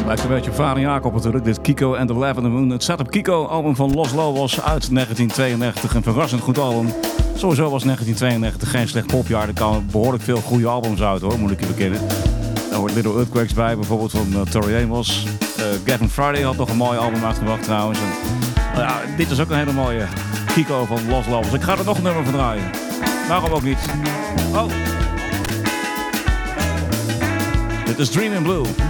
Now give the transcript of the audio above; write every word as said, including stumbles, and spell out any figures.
Lijkt een beetje op Vader Jacob natuurlijk. Dit Kiko and the Lavender Moon. Het staat op Kiko, album van Los Lobos uit negentien tweeënnegentig. Een verrassend goed album. Sowieso was negentien tweeënnegentig geen slecht popjaar. Er kwamen behoorlijk veel goede albums uit hoor, moet ik je bekennen. Daar hoort Little Earthquakes bij, bijvoorbeeld van uh, Tori Amos. Uh, Gavin Friday had nog een mooi album uitgebracht trouwens. En, uh, ja, dit is ook een hele mooie Kiko van Los Lobos. Ik ga er nog een nummer van draaien. Waarom ook niet? Oh! Dit is Dream in Blue.